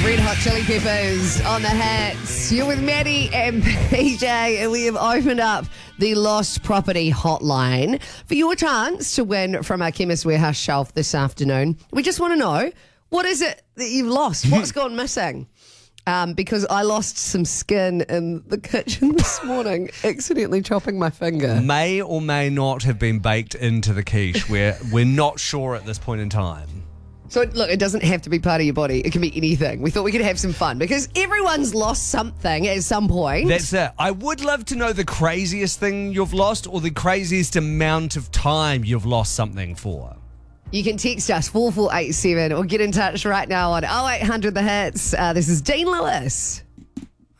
Red Hot Chili Peppers on the hats. You're with Maddie and PJ, and we have opened up the Lost Property Hotline for your chance to win from our Chemist Warehouse shelf this afternoon. We just want to know, what is it that you've lost? What's gone missing? Because I lost some skin in the kitchen this morning, accidentally chopping my finger. May or may not have been baked into the quiche. We're not sure at this point in time. So, look, it doesn't have to be part of your body. It can be anything. We thought we could have some fun because everyone's lost something at some point. That's it. I would love to know the craziest thing you've lost or the craziest amount of time you've lost something for. You can text us 4487 or get in touch right now on 0800 The Hits. This is Dean Lewis.